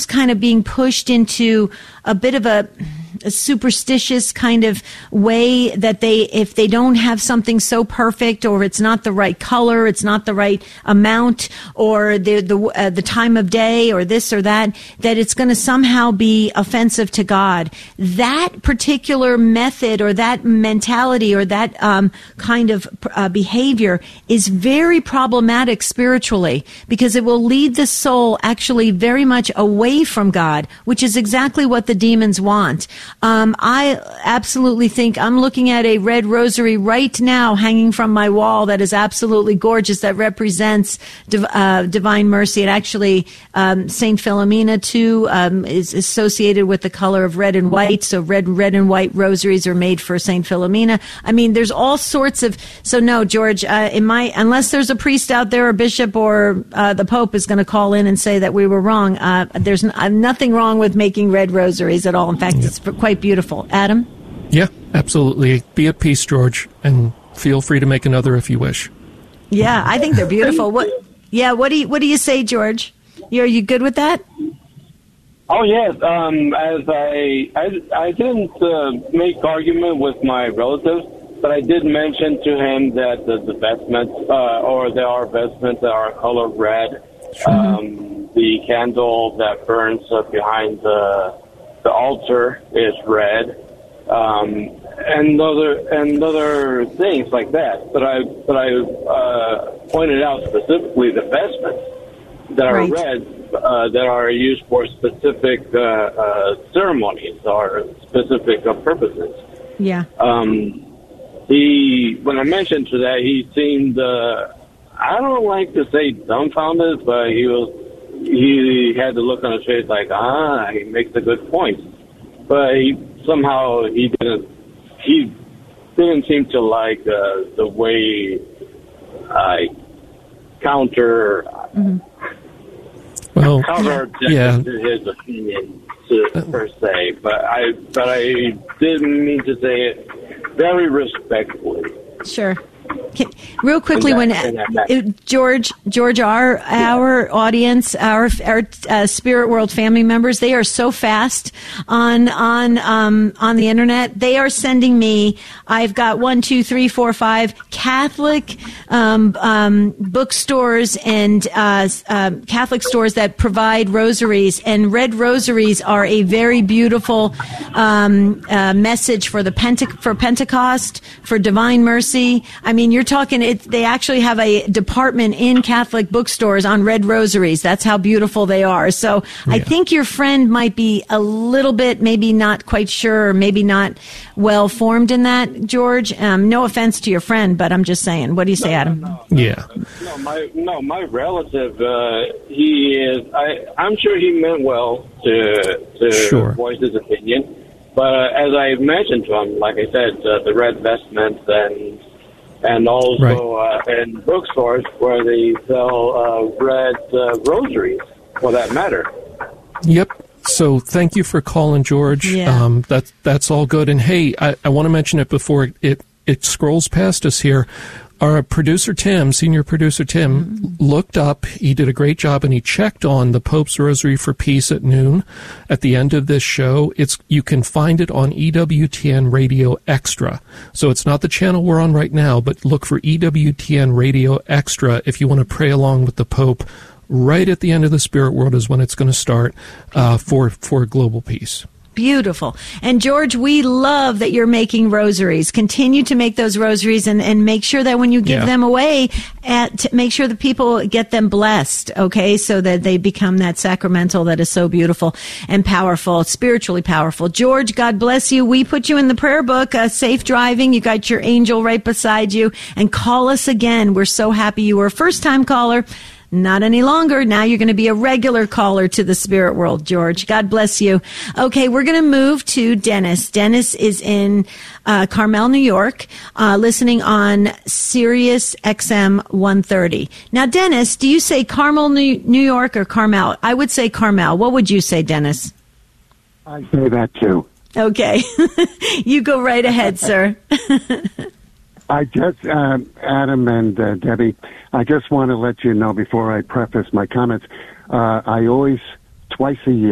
kind of being pushed into a bit of a superstitious kind of way that if they don't have something so perfect, or it's not the right color, it's not the right amount, or the time of day, or this or that it's going to somehow be offensive to God. That particular method or that mentality or that kind of behavior is very problematic spiritually, because it will lead the soul actually very much away from God, which is exactly what the demons want. I absolutely think I'm looking at a red rosary right now hanging from my wall that is absolutely gorgeous, that represents divine mercy. And actually, Saint Philomena too is associated with the color of red and white. So red and white rosaries are made for Saint Philomena. I mean, there's all sorts of. So no, George, unless there's a priest out there, a bishop, or the Pope is going to call in and say that we were wrong. There's nothing wrong with making red rosaries at all. In fact, it's quite beautiful. Adam? Yeah, absolutely. Be at peace, George, and feel free to make another if you wish. Yeah, I think they're beautiful. What do you say, George? Are you good with that? Oh yes. As I didn't make argument with my relatives, but I did mention to him that the vestments, or there are vestments that are color red. Sure. The candle that burns behind the altar is red, and other things like that. But I pointed out specifically the vestments that are red, that are used for specific ceremonies or specific purposes. Yeah. When I mentioned to that, he seemed I don't like to say dumbfounded, but he had the look on his face like, he makes a good point. But he didn't seem to like the way I counter his opinion per se. But I didn't mean to say it very respectfully. Sure. Real quickly, George, our audience, our Spirit World family members, they are so fast on the internet. They are sending me. I've got 1, 2, 3, 4, 5 Catholic bookstores and Catholic stores that provide rosaries, and red rosaries are a very beautiful message for for Pentecost, for Divine Mercy. I mean, you're talking. They actually have a department in Catholic bookstores on red rosaries. That's how beautiful they are. So I think your friend might be a little bit, maybe not quite sure, or maybe not well formed in that, George. No offense to your friend, but I'm just saying. What do you say, Adam? My relative. He is. I'm sure he meant well to voice his opinion. But as I mentioned to him, like I said, the red vestments and also in bookstores where they sell red rosaries, for that matter. Yep. So thank you for calling, George. Yeah. That's all good. And hey, I want to mention it before it scrolls past us here. Our producer Tim, senior producer Tim, looked up. He did a great job, and he checked on the Pope's Rosary for Peace at noon at the end of this show. You can find it on EWTN Radio Extra. So it's not the channel we're on right now, but look for EWTN Radio Extra if you want to pray along with the Pope. Right at the end of the Spirit World is when it's going to start for global peace. Beautiful. And George, we love that you're making rosaries. Continue to make those rosaries and make sure that when you give them away, make sure that people get them blessed, okay, so that they become that sacramental that is so beautiful and powerful, spiritually powerful. George, God bless you. We put you in the prayer book, safe driving. You got your angel right beside you. And call us again. We're so happy you were a first-time caller. Not any longer. Now you're going to be a regular caller to the Spirit World, George. God bless you. Okay, we're going to move to Dennis. Dennis is in Carmel, New York, listening on Sirius XM 130. Now, Dennis, do you say Carmel, New York, or Carmel? I would say Carmel. What would you say, Dennis? I say that too. Okay. You go right ahead, sir. I just, Adam and Debbie, I just want to let you know before I preface my comments, I always, twice a year,